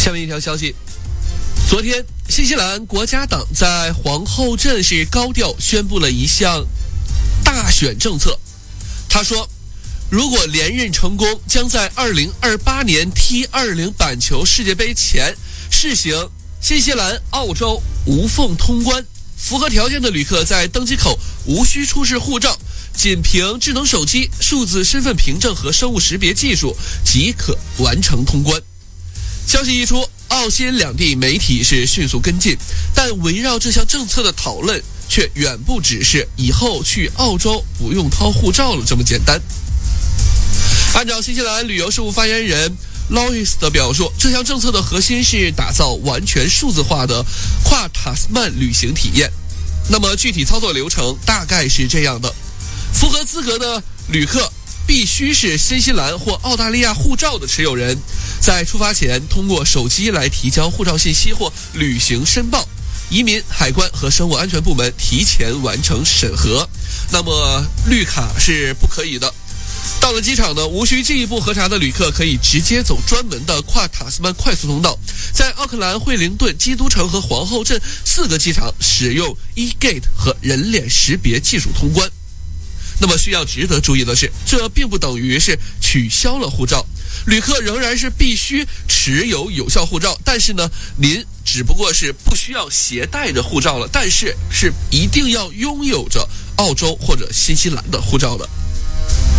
下面一条消息，昨天新西兰国家党在皇后镇是高调宣布了一项大选政策。他说，如果连任成功，将在2028年 T20 板球世界杯前试行新西兰、澳洲无缝通关，符合条件的旅客在登机口无需出示护照，仅凭智能手机、数字身份凭证和生物识别技术即可完成通关。消息一出，澳新两地媒体是迅速跟进，但围绕这项政策的讨论却远不只是以后去澳洲不用掏护照了这么简单。按照新西兰旅游事务发言人 Lois 的表述，这项政策的核心是打造完全数字化的跨塔斯曼旅行体验。那么具体操作流程大概是这样的：符合资格的旅客必须是新西兰或澳大利亚护照的持有人，在出发前通过手机来提交护照信息或旅行申报，移民、海关和生物安全部门提前完成审核。那么绿卡是不可以的。到了机场呢，无需进一步核查的旅客可以直接走专门的跨塔斯曼快速通道，在奥克兰、惠灵顿、基督城和皇后镇4个机场使用 e-gate 和人脸识别技术通关。那么需要值得注意的是，这并不等于是取消了护照，旅客仍然是必须持有有效护照，但是呢，您只不过是不需要携带着护照了，但是是一定要拥有着澳洲或者新西兰的护照的。